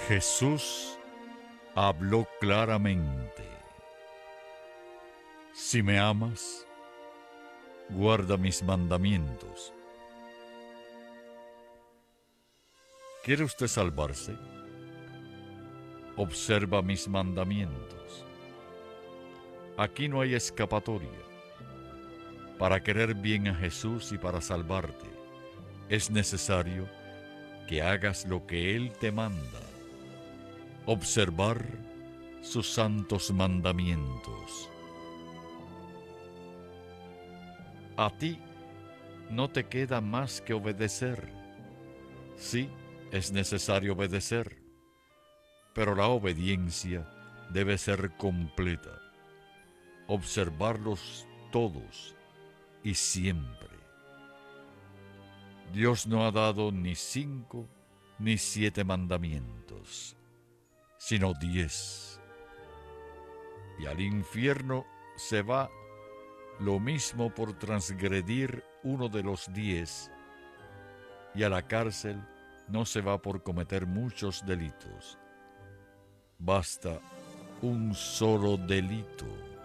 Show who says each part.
Speaker 1: Jesús habló claramente. Si me amas, guarda mis mandamientos. ¿Quiere usted salvarse? Observa mis mandamientos. Aquí no hay escapatoria. Para querer bien a Jesús y para salvarte, es necesario que hagas lo que Él te manda. Observar sus santos mandamientos. A ti no te queda más que obedecer. Sí, es necesario obedecer, pero la obediencia debe ser completa. Observarlos todos y siempre. Dios no ha dado ni 5 ni 7 mandamientos, sino 10. Y al infierno se va lo mismo por transgredir uno de los 10, y a la cárcel no se va por cometer muchos delitos. Basta un solo delito.